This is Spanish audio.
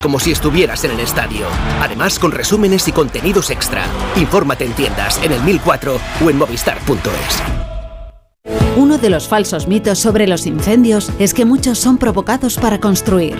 como si estuvieras en el estadio. Además, con resúmenes y contenidos extra. Infórmate en tiendas, en el 1004 o en movistar.es. Uno de los falsos mitos sobre los incendios es que muchos son provocados para construir.